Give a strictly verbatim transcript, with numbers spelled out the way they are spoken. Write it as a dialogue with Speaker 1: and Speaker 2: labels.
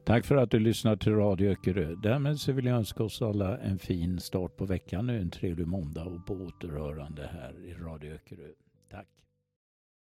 Speaker 1: Tack för att du lyssnar till Radio Öckerö. Därmed så vill jag önska oss alla en fin start på veckan nu, en trevlig måndag och på återhörande här i Radio Öckerö. Tack!